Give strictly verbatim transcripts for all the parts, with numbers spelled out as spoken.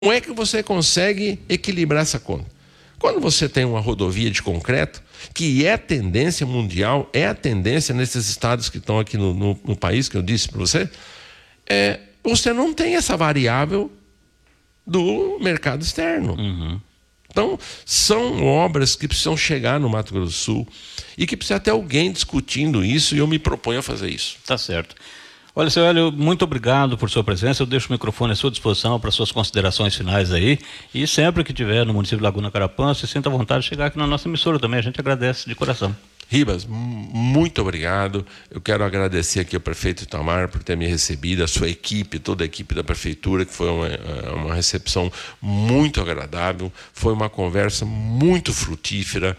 Como é que você consegue equilibrar essa conta? Quando você tem uma rodovia de concreto, que é a tendência mundial, é a tendência nesses estados que estão aqui no, no, no país, que eu disse para você, é, você não tem essa variável do mercado externo. Uhum. Então, são obras que precisam chegar no Mato Grosso do Sul e que precisa ter alguém discutindo isso, e eu me proponho a fazer isso. Tá certo. Olha, seu Hélio, muito obrigado por sua presença. Eu deixo o microfone à sua disposição para suas considerações finais aí. E sempre que tiver no município de Laguna Carapã, se sinta à vontade de chegar aqui na nossa emissora também. A gente agradece de coração. Ribas, muito obrigado. Eu quero agradecer aqui ao prefeito Itamar por ter me recebido, a sua equipe, toda a equipe da prefeitura, que foi uma, uma recepção muito agradável. Foi uma conversa muito frutífera,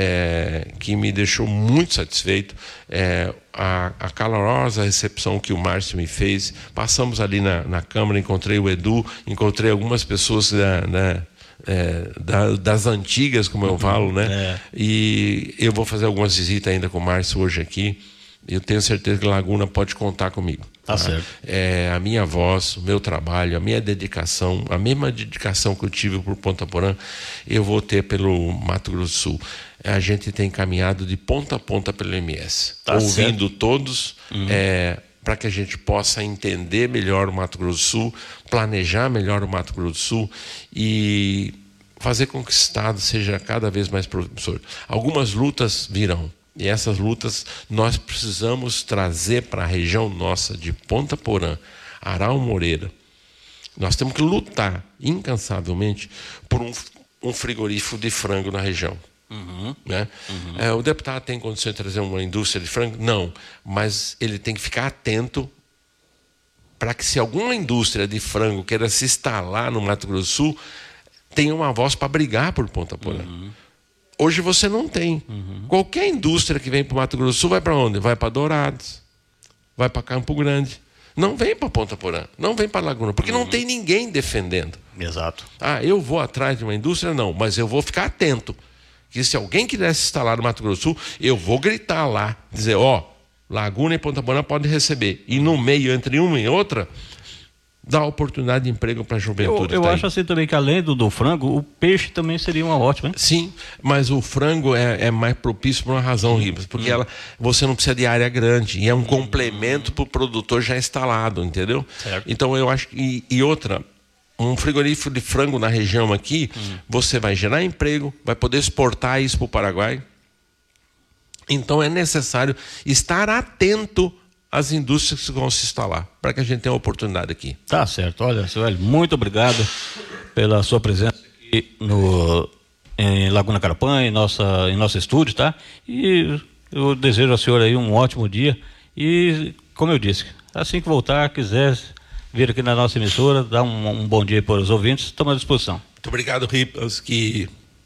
é, que me deixou muito satisfeito. É, a, a calorosa recepção que o Márcio me fez. Passamos ali na, na Câmara, encontrei o Edu, encontrei algumas pessoas da... da É, da, das antigas, como eu falo, né? É. E eu vou fazer algumas visitas ainda com o Márcio hoje aqui. Eu tenho certeza que Laguna pode contar comigo. Tá, tá certo. É, a minha voz, o meu trabalho, a minha dedicação, a mesma dedicação que eu tive por Ponta Porã, eu vou ter pelo Mato Grosso do Sul. A gente tem caminhado de ponta a ponta pelo M S, tá ouvindo certo. todos. Uhum. É, para que a gente possa entender melhor o Mato Grosso do Sul, planejar melhor o Mato Grosso do Sul e fazer com que o Estado seja cada vez mais promissor. Algumas lutas virão, e essas lutas nós precisamos trazer para a região nossa de Ponta Porã, Aral Moreira. Nós temos que lutar incansavelmente por um, um frigorífico de frango na região. Uhum. Né? Uhum. É, o deputado tem condição de trazer uma indústria de frango? Não, mas ele tem que ficar atento para que, se alguma indústria de frango queira se instalar no Mato Grosso do Sul, tenha uma voz para brigar por Ponta Porã. Uhum. Hoje você não tem. Uhum. Qualquer indústria que vem para o Mato Grosso do Sul vai para onde? Vai para Dourados, vai para Campo Grande. Não vem para Ponta Porã, não vem para Laguna, porque uhum. não tem ninguém defendendo. Exato. Ah, eu vou atrás de uma indústria? Não, mas eu vou ficar atento. Que se alguém quiser se instalar no Mato Grosso do Sul, eu vou gritar lá, dizer, ó, oh, Laguna e Ponta Porã podem receber. E no meio, entre uma e outra, dá oportunidade de emprego para a juventude. Eu, eu tá acho aí. assim também que, além do, do frango, o peixe também seria uma ótima, hein? Sim, mas o frango é, é mais propício por uma razão, Ribas, porque hum. ela, você não precisa de área grande, e é um hum. complemento para o produtor já instalado, entendeu? Certo. Então eu acho que, e, e outra, um frigorífico de frango na região aqui, hum. você vai gerar emprego, vai poder exportar isso para o Paraguai. Então é necessário estar atento às indústrias que vão se instalar, para que a gente tenha uma oportunidade aqui. Tá certo. Olha, seu Hélio, muito obrigado pela sua presença aqui no, em Laguna Carapã, em, nossa, em nosso estúdio, tá? E eu desejo ao senhor aí um ótimo dia. E, como eu disse, assim que voltar, quiser vir aqui na nossa emissora, dar um, um bom dia para os ouvintes, estamos à disposição. Muito obrigado, Ribas, que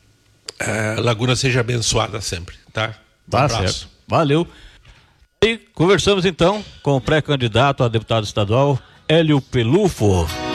a Laguna seja abençoada sempre, tá? Um tá abraço. Certo. Valeu. E conversamos então com o pré-candidato a deputado estadual, Hélio Pelufo.